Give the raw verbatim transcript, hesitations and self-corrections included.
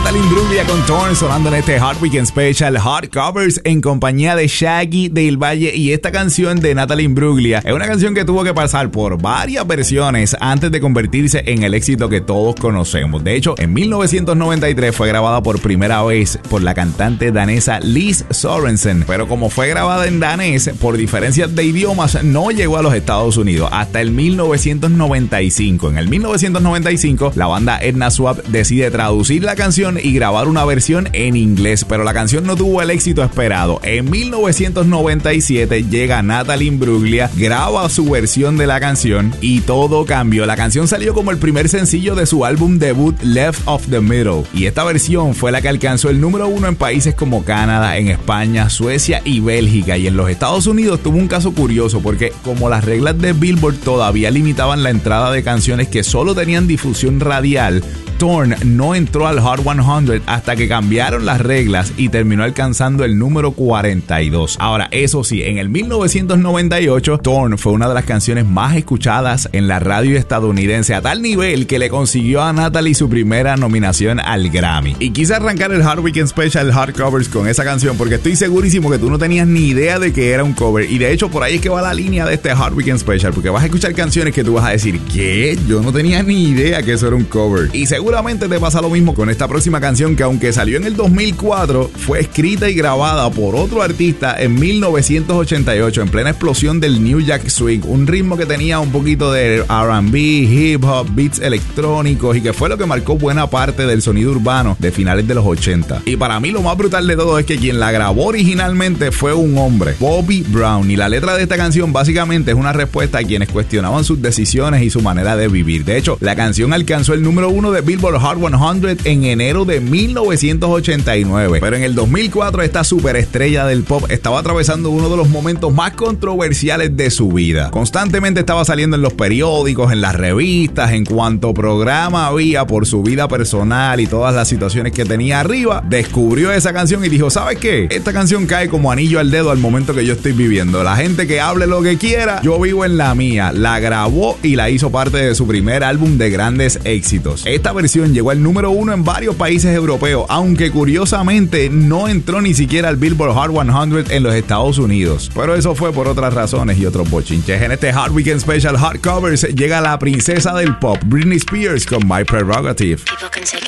Natalie Imbruglia con Torn sonando en este Hot Weekend Special Hot Covers en compañía de Shaggy del Valle. Y esta canción de Natalie Imbruglia es una canción que tuvo que pasar por varias versiones antes de convertirse en el éxito que todos conocemos. De hecho, en mil novecientos noventa y tres fue grabada por primera vez por la cantante danesa Liz Sorensen, pero como fue grabada en danés, por diferencias de idiomas no llegó a los Estados Unidos hasta el mil novecientos noventa y cinco. En el mil novecientos noventa y cinco, la banda Edna Swap decide traducir la canción y grabar una versión en inglés, pero la canción no tuvo el éxito esperado. En mil novecientos noventa y siete llega Natalie Imbruglia, graba su versión de la canción y todo cambió. La canción salió como el primer sencillo de su álbum debut Left of the Middle, y esta versión fue la que alcanzó el número uno en países como Canadá, en España, Suecia y Bélgica. Y en los Estados Unidos tuvo un caso curioso porque como las reglas de Billboard todavía limitaban la entrada de canciones que solo tenían difusión radial, Torn no entró al Hot cien hasta que cambiaron las reglas y terminó alcanzando el número cuarenta y dos. Ahora, eso sí, en el mil novecientos noventa y ocho, Torn fue una de las canciones más escuchadas en la radio estadounidense, a tal nivel que le consiguió a Natalie su primera nominación al Grammy. Y quise arrancar el Hot Weekend Special Hot Covers con esa canción porque estoy segurísimo que tú no tenías ni idea de que era un cover. Y de hecho, por ahí es que va la línea de este Hot Weekend Special, porque vas a escuchar canciones que tú vas a decir, ¿qué? Yo no tenía ni idea que eso era un cover. Y seguro Seguramente te pasa lo mismo con esta próxima canción, que aunque salió en el dos mil cuatro, fue escrita y grabada por otro artista en mil novecientos ochenta y ocho, en plena explosión del New Jack Swing, un ritmo que tenía un poquito de R and B, hip hop, beats electrónicos, y que fue lo que marcó buena parte del sonido urbano de finales de los ochenta. Y para mí lo más brutal de todo es que quien la grabó originalmente fue un hombre, Bobby Brown, y la letra de esta canción básicamente es una respuesta a quienes cuestionaban sus decisiones y su manera de vivir. De hecho, la canción alcanzó el número uno de Billboard Hot cien en enero de mil novecientos ochenta y nueve, pero en el dos mil cuatro esta superestrella del pop estaba atravesando uno de los momentos más controversiales de su vida. Constantemente estaba saliendo en los periódicos, en las revistas, en cuanto programa había por su vida personal y todas las situaciones que tenía arriba. Descubrió esa canción y dijo, ¿sabes qué? Esta canción cae como anillo al dedo al momento que yo estoy viviendo. La gente que hable lo que quiera, yo vivo en la mía. La grabó y la hizo parte de su primer álbum de grandes éxitos. Esta versión llegó al número uno en varios países europeos, aunque curiosamente no entró ni siquiera al Billboard Hot cien en los Estados Unidos. Pero eso fue por otras razones y otros bochinches. En este Hot Weekend Special Hot Covers llega la princesa del pop, Britney Spears, con My Prerogative.